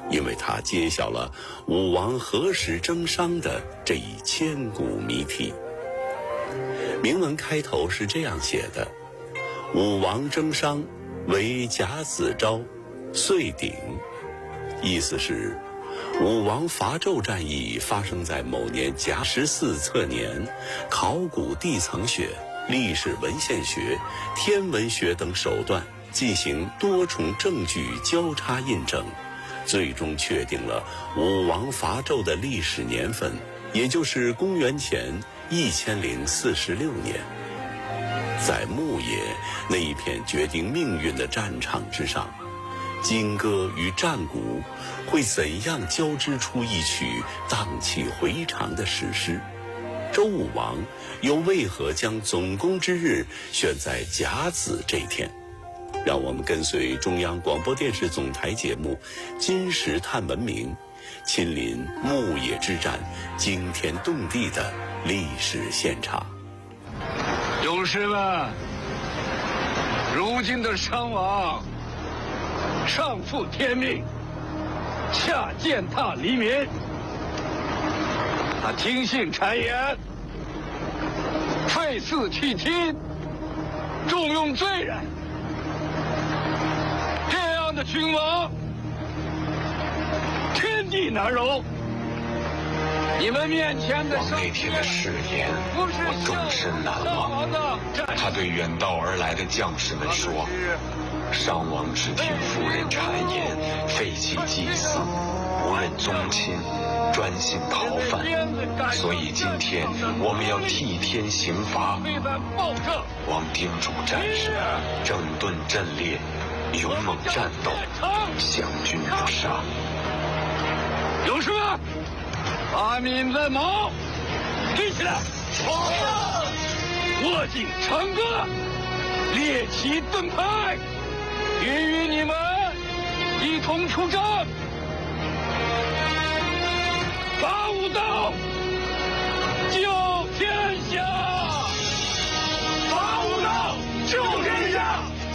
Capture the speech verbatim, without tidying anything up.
因为它揭晓了武王何时征商的这一千古谜题。铭文开头是这样写的：武王征商，为甲子昭，岁鼎。意思是武王伐纣战役发生在某年甲十四测年，考古地层学、历史文献学、天文学等手段进行多重证据交叉印证，最终确定了武王伐纣的历史年份，也就是公元前一千零四十六年。在牧野那一片决定命运的战场之上，金戈与战鼓会怎样交织出一曲荡气回肠的史诗？周武王又为何将总攻之日选在甲子这天？让我们跟随中央广播电视总台节目《今时探文明》，亲临牧野之战惊天动地的历史现场。 勇士们，如今的商王上负天命，下践踏黎民，他听信谗言，废嗣弃亲，重用罪人，这样的君王天地难容。你们面前的王那天的誓言我终身难忘。他对远道而来的将士们说，商王只听妇人谗言，废弃祭祀，不认宗亲，专心讨饭。所以今天我们要替天行罚。王叮嘱战士整顿阵列，勇猛战斗，降军不杀。 勇士们，把敏子矛立起来，握紧长戈，列起盾牌，愿与你们一同出征。拔武刀！